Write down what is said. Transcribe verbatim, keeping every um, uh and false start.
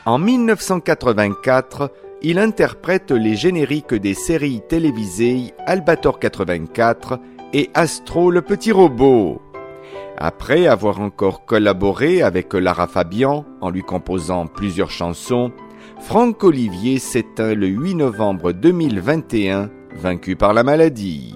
En dix-neuf cent quatre-vingt-quatre, il interprète les génériques des séries télévisées Albator quatre-vingt-quatre et Astro le petit robot. Après avoir encore collaboré avec Lara Fabian en lui composant plusieurs chansons, Franck Olivier s'éteint le huit novembre deux mille vingt et un, vaincu par la maladie.